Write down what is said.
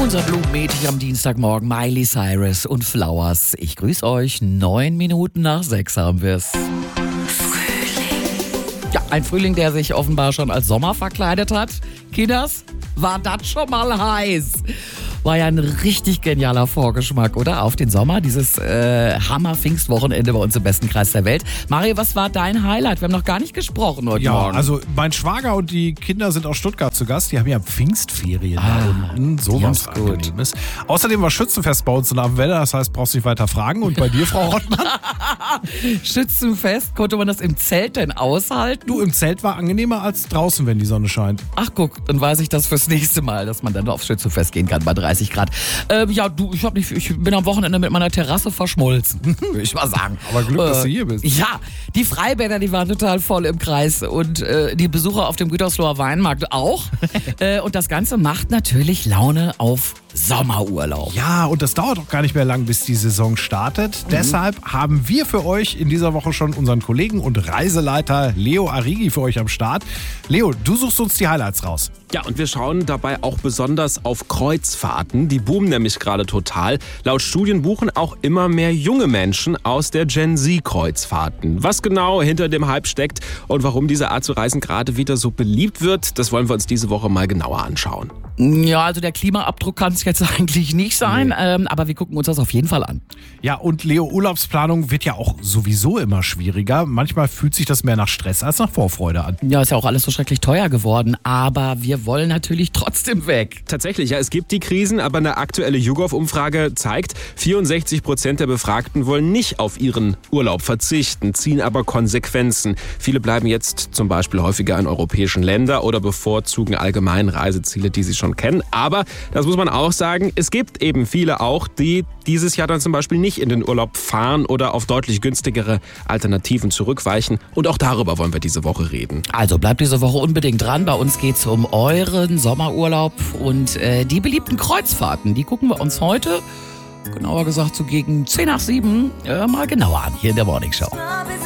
Unser Blumenmädchen am Dienstagmorgen, Miley Cyrus und Flowers. Ich grüße euch, 9 Minuten nach 6 haben wir's. Ja, ein Frühling, der sich offenbar schon als Sommer verkleidet hat. Kinders, war das schon mal heiß? War ja ein richtig genialer Vorgeschmack, oder? Auf den Sommer, dieses Hammer-Pfingstwochenende bei uns im besten Kreis der Welt. Mario, was war dein Highlight? Wir haben noch gar nicht gesprochen heute Morgen. Ja, also mein Schwager und die Kinder sind aus Stuttgart zu Gast. Die haben ja Pfingstferien da unten. So was Angenehmes. Außerdem war Schützenfest bei uns in Abwelle. Das heißt, brauchst du nicht weiter fragen. Und bei dir, Frau Rottmann? Schützenfest, konnte man das im Zelt denn aushalten? Du, im Zelt war angenehmer als draußen, wenn die Sonne scheint. Ach guck, dann weiß ich das fürs nächste Mal, dass man dann aufs Schützenfest gehen kann bei 30 Grad. Ja, du, ich bin am Wochenende mit meiner Terrasse verschmolzen, würde ich mal sagen. Aber Glück, dass du hier bist. Ja, die Freibäder, die waren total voll im Kreis und die Besucher auf dem Gütersloher Weinmarkt auch. Und das Ganze macht natürlich Laune auf Sommerurlaub. Ja, und das dauert auch gar nicht mehr lang, bis die Saison startet. Deshalb haben wir für euch in dieser Woche schon unseren Kollegen und Reiseleiter Leo Arrighi für euch am Start. Leo, du suchst uns die Highlights raus. Ja, und wir schauen dabei auch besonders auf Kreuzfahrten. Die boomen nämlich gerade total. Laut Studien buchen auch immer mehr junge Menschen aus der Gen Z-Kreuzfahrten. Was genau hinter dem Hype steckt und warum diese Art zu reisen gerade wieder so beliebt wird, das wollen wir uns diese Woche mal genauer anschauen. Ja, also der Klimaabdruck kann es jetzt eigentlich nicht sein, aber wir gucken uns das auf jeden Fall an. Ja, und Leo, Urlaubsplanung wird ja auch sowieso immer schwieriger. Manchmal fühlt sich das mehr nach Stress als nach Vorfreude an. Ja, ist ja auch alles so schrecklich teuer geworden, aber wir wollen natürlich trotzdem weg. Tatsächlich, ja, es gibt die Krisen, aber eine aktuelle YouGov-Umfrage zeigt, 64% der Befragten wollen nicht auf ihren Urlaub verzichten, ziehen aber Konsequenzen. Viele bleiben jetzt zum Beispiel häufiger in europäischen Ländern oder bevorzugen allgemein Reiseziele, die sie schon kennen. Aber, das muss man auch sagen, es gibt eben viele auch, die dieses Jahr dann zum Beispiel nicht in den Urlaub fahren oder auf deutlich günstigere Alternativen zurückweichen. Und auch darüber wollen wir diese Woche reden. Also bleibt diese Woche unbedingt dran. Bei uns geht es um euren Sommerurlaub und die beliebten Kreuzfahrten. Die gucken wir uns heute, genauer gesagt so gegen 6:50, mal genauer an hier in der Morning Show.